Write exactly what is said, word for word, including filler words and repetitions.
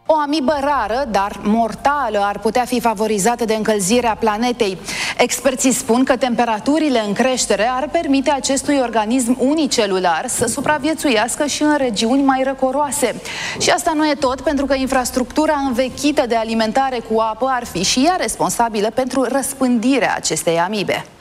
O amibă rară, dar mortală, ar putea fi favorizată de încălzirea planetei. Experții spun că temperaturile în creștere ar permite acestui organism unicelular să supraviețuiască și în regiuni mai răcoroase. Și asta nu e tot, pentru că infrastructura învechită de alimentare cu apă ar fi și ea responsabilă pentru răspândirea acestei amibe.